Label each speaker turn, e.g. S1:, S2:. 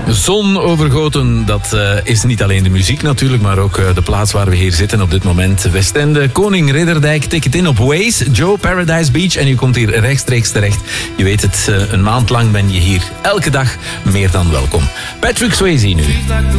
S1: Zon overgoten, dat is niet alleen de muziek natuurlijk, maar ook de plaats waar we hier zitten op dit moment. Westende, Koning Ridderdijk, tik het in op Waze, Joe, Paradise Beach en je komt hier rechtstreeks terecht. Je weet het, een maand lang ben je hier elke dag meer dan welkom. Patrick Swayze nu.